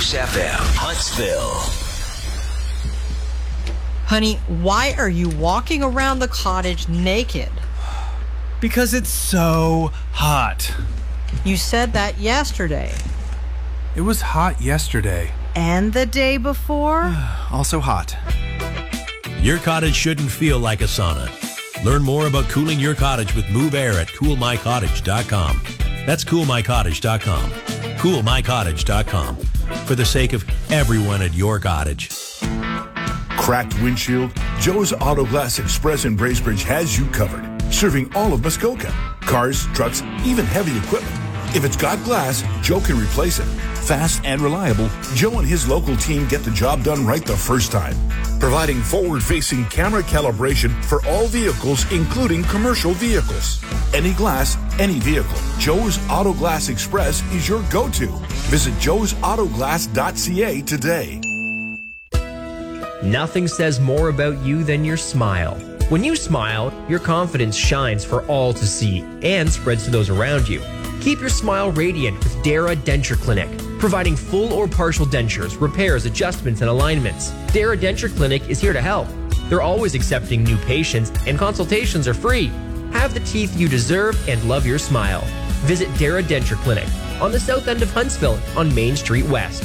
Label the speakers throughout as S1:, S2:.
S1: Moose FM, Huntsville.
S2: Honey, why are you walking around the cottage naked?
S3: Because it's so hot.
S2: You said that yesterday.
S3: It was hot yesterday.
S2: And the day before?
S3: Also hot.
S4: Your cottage shouldn't feel like a sauna. Learn more about cooling your cottage with Move Air at coolmycottage.com. That's coolmycottage.com. Coolmycottage.com. For the sake of everyone at your cottage.
S5: Cracked windshield? Joe's Auto Glass Express in Bracebridge has you covered, serving all of Muskoka. Cars, trucks, even heavy equipment. If it's got glass, Joe can replace it. Fast and reliable, Joe and his local team get the job done right the first time. Providing forward-facing camera calibration for all vehicles, including commercial vehicles. Any glass, any vehicle. Joe's Auto Glass Express is your go-to. Visit joesautoglass.ca today.
S6: Nothing says more about you than your smile. When you smile, your confidence shines for all to see and spreads to those around you. Keep your smile radiant with Dara Denture Clinic, providing full or partial dentures, repairs, adjustments, and alignments. Dara Denture Clinic is here to help. They're always accepting new patients, and consultations are free. Have the teeth you deserve and love your smile. Visit Dara Denture Clinic on the south end of Huntsville on Main Street West.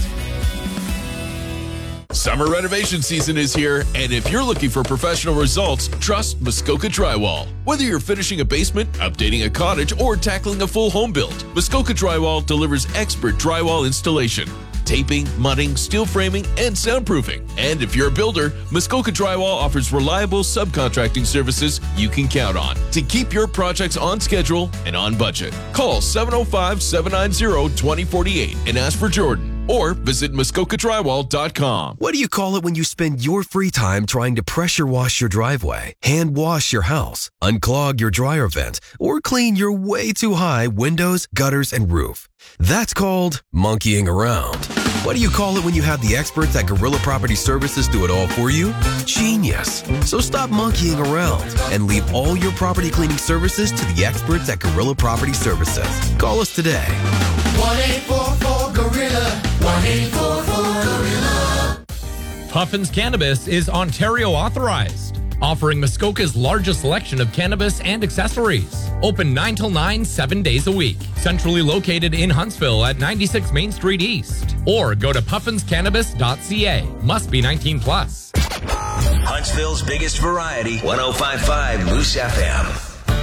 S7: Summer renovation season is here, and if you're looking for professional results, trust Muskoka Drywall. Whether you're finishing a basement, updating a cottage, or tackling a full home build, Muskoka Drywall delivers expert drywall installation, taping, mudding, steel framing, and soundproofing. And if you're a builder, Muskoka Drywall offers reliable subcontracting services you can count on to keep your projects on schedule and on budget. Call 705-790-2048 and ask for Jordan. Or visit MuskokaDrywall.com.
S8: What do you call it when you spend your free time trying to pressure wash your driveway, hand wash your house, unclog your dryer vent, or clean your way too high windows, gutters, and roof? That's called monkeying around. What do you call it when you have the experts at Gorilla Property Services do it all for you? Genius. So stop monkeying around and leave all your property cleaning services to the experts at Gorilla Property Services. Call us today.
S9: 1-844-GORILLA. 1-844-GORILLA.
S10: Puffins Cannabis is Ontario authorized, offering Muskoka's largest selection of cannabis and accessories. Open 9 till 9, 7 days a week. Centrally located in Huntsville at 96 Main Street East. Or go to puffinscannabis.ca. Must be 19 plus.
S1: Huntsville's biggest variety, 105.5 Moose FM.